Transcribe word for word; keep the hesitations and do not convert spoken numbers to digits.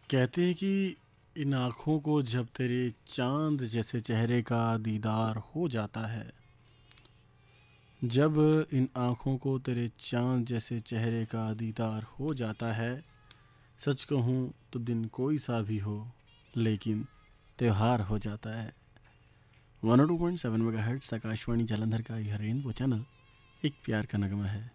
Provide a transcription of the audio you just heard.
कहते हैं कि इन आँखों को जब तेरे चाँद जैसे चेहरे का दीदार हो जाता है। जब इन आँखों को तेरे चाँद जैसे चेहरे का दीदार हो जाता है। सच कहूँ तो दिन कोई सा भी हो, लेकिन त्योहार हो जाता है। One O two point seven mega hertz Akashvani Jalandhar का यह रेनबो चैनल एक प्यार का नगमा है।